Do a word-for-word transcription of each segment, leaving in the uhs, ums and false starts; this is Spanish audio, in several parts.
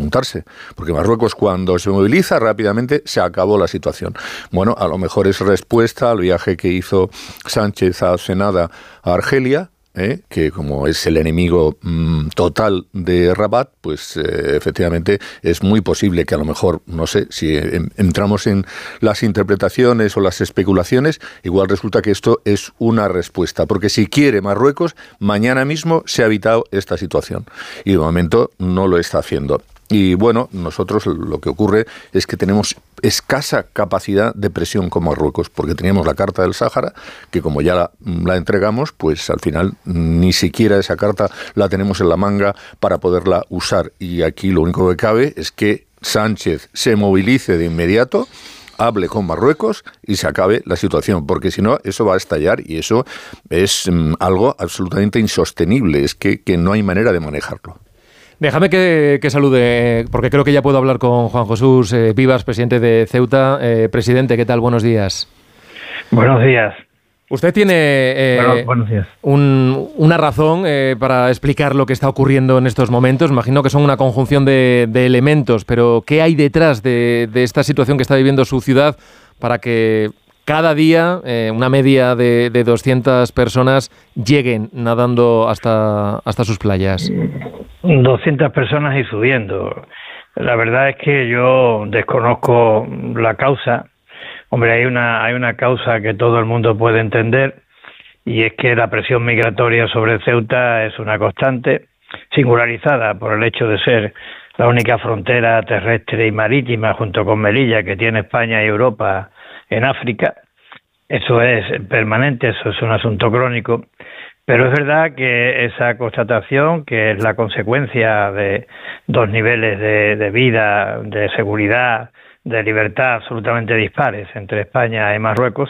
preguntarse, porque Marruecos cuando se moviliza rápidamente se acabó la situación. Bueno, a lo mejor es respuesta al viaje que hizo Sánchez hace nada a Argelia, ¿Eh? que como es el enemigo mmm, total de Rabat, pues eh, efectivamente es muy posible que a lo mejor, no sé, si en, entramos en las interpretaciones o las especulaciones, igual resulta que esto es una respuesta, porque si quiere Marruecos, mañana mismo se ha evitado esta situación y de momento no lo está haciendo. Y bueno, nosotros lo que ocurre es que tenemos escasa capacidad de presión con Marruecos, porque teníamos la Carta del Sáhara, que como ya la, la entregamos, pues al final ni siquiera esa carta la tenemos en la manga para poderla usar. Y aquí lo único que cabe es que Sánchez se movilice de inmediato, hable con Marruecos y se acabe la situación, porque si no, eso va a estallar y eso es um, algo absolutamente insostenible, es que, que no hay manera de manejarlo. Déjame que, que salude, porque creo que ya puedo hablar con Juan Jesús eh, Vivas, presidente de Ceuta. Eh, presidente, ¿qué tal? Buenos días. Buenos días. Usted tiene eh, bueno, buenos días. Un, una razón eh, para explicar lo que está ocurriendo en estos momentos. Imagino que son una conjunción de, de elementos, pero ¿qué hay detrás de, de esta situación que está viviendo su ciudad para que cada día eh, una media de, de doscientas personas lleguen nadando hasta, hasta sus playas? doscientas personas y subiendo. La verdad es que yo desconozco la causa. Hombre, hay una hay una causa que todo el mundo puede entender, y es que la presión migratoria sobre Ceuta es una constante, singularizada por el hecho de ser la única frontera terrestre y marítima junto con Melilla que tiene España y Europa en África. Eso es permanente, eso es un asunto crónico. Pero es verdad que esa constatación, que es la consecuencia de dos niveles de, de vida, de seguridad, de libertad absolutamente dispares entre España y Marruecos,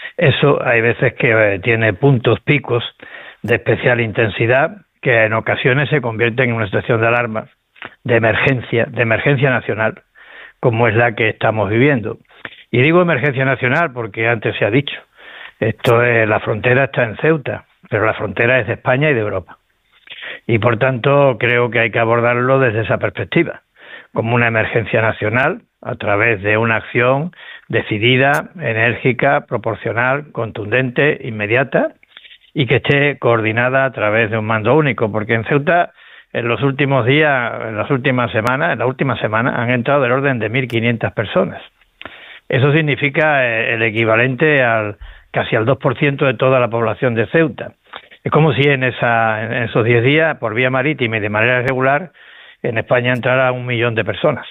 eso hay veces que eh, tiene puntos picos de especial intensidad que en ocasiones se convierten en una situación de alarma, de emergencia, de emergencia nacional, como es la que estamos viviendo. Y digo emergencia nacional porque antes se ha dicho, esto es, la frontera está en Ceuta, pero la frontera es de España y de Europa. Y por tanto creo que hay que abordarlo desde esa perspectiva, como una emergencia nacional, a través de una acción decidida, enérgica, proporcional, contundente, inmediata, y que esté coordinada a través de un mando único, porque en Ceuta en los últimos días, en las últimas semanas, en la última semana han entrado del orden de mil quinientas personas. Eso significa el equivalente al casi al dos por ciento de toda la población de Ceuta. Es como si en, esa, en esos diez días, por vía marítima y de manera irregular, en España entrara un millón de personas.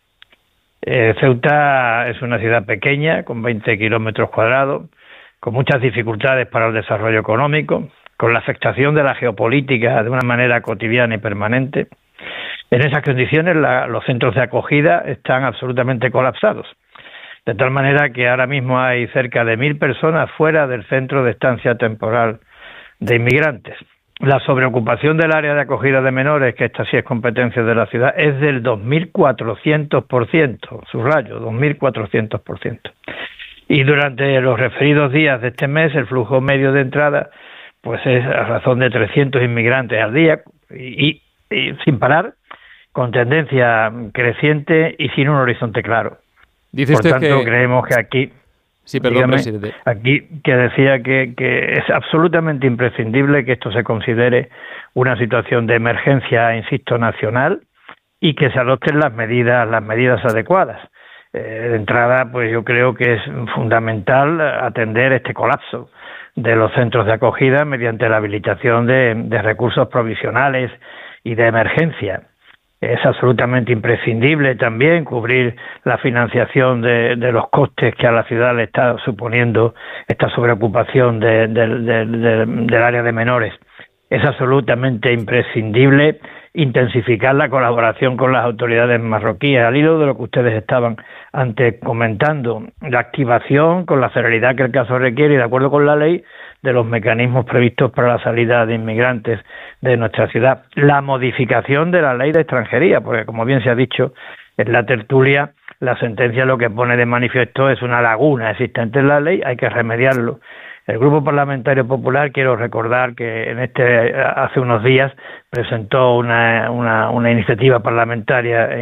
Eh, Ceuta es una ciudad pequeña, con veinte kilómetros cuadrados, con muchas dificultades para el desarrollo económico, con la afectación de la geopolítica de una manera cotidiana y permanente. En esas condiciones la, los centros de acogida están absolutamente colapsados, de tal manera que ahora mismo hay cerca de mil personas fuera del centro de estancia temporal de inmigrantes. La sobreocupación del área de acogida de menores, que esta sí es competencia de la ciudad, es del dos mil cuatrocientos por ciento, subrayo, dos mil cuatrocientos por ciento. Y durante los referidos días de este mes, el flujo medio de entrada pues es a razón de trescientos inmigrantes al día, y, y, y sin parar, con tendencia creciente y sin un horizonte claro. Dice Por usted tanto, que... creemos que aquí... Sí, perdón, Dígame, presidente. aquí que decía que, que es absolutamente imprescindible que esto se considere una situación de emergencia, insisto, nacional, y que se adopten las medidas, las medidas adecuadas. Eh, de entrada, pues yo creo que es fundamental atender este colapso de los centros de acogida mediante la habilitación de, de recursos provisionales y de emergencia. Es absolutamente imprescindible también cubrir la financiación de, de los costes que a la ciudad le está suponiendo esta sobreocupación de, de, de, de, del área de menores. Es absolutamente imprescindible intensificar la colaboración con las autoridades marroquíes, al hilo de lo que ustedes estaban antes comentando, la activación con la celeridad que el caso requiere y de acuerdo con la ley de los mecanismos previstos para la salida de inmigrantes de nuestra ciudad. La modificación de la ley de extranjería, porque como bien se ha dicho en la tertulia, la sentencia lo que pone de manifiesto es una laguna existente en la ley, hay que remediarlo. El Grupo Parlamentario Popular, quiero recordar que en este hace unos días presentó una, una, una iniciativa parlamentaria en